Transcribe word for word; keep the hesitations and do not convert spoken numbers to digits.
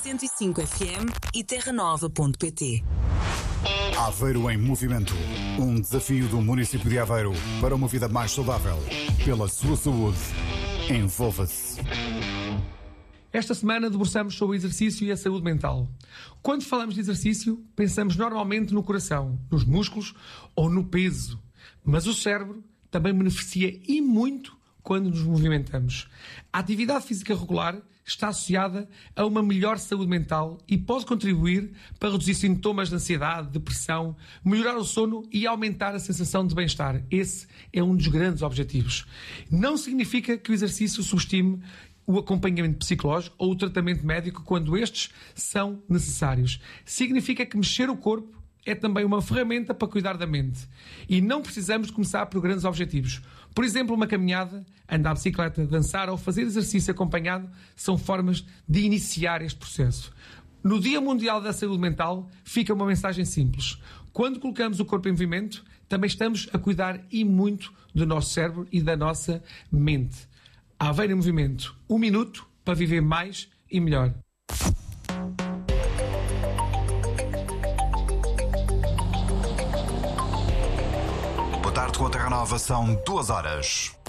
oitenta e cinco F M e terra nova ponto pt. Aveiro em Movimento. Um desafio do município de Aveiro para uma vida mais saudável. Pela sua saúde. Envolva-se. Esta semana debruçamos sobre o exercício e a saúde mental. Quando falamos de exercício, pensamos normalmente no coração, nos músculos ou no peso. Mas o cérebro também beneficia e muito quando nos movimentamos. A atividade física regular está associada a uma melhor saúde mental e pode contribuir para reduzir sintomas de ansiedade, depressão, melhorar o sono e aumentar a sensação de bem-estar. Esse é um dos grandes objetivos. Não significa que o exercício subestime o acompanhamento psicológico ou o tratamento médico quando estes são necessários. Significa que mexer o corpo é também uma ferramenta para cuidar da mente. E não precisamos de começar por grandes objetivos. Por exemplo, uma caminhada, andar de bicicleta, dançar ou fazer exercício acompanhado são formas de iniciar este processo. No Dia Mundial da Saúde Mental fica uma mensagem simples. Quando colocamos o corpo em movimento, também estamos a cuidar e muito do nosso cérebro e da nossa mente. Aveiro em Movimento. Um minuto para viver mais e melhor. Boa tarde com a Terra Nova, são duas horas.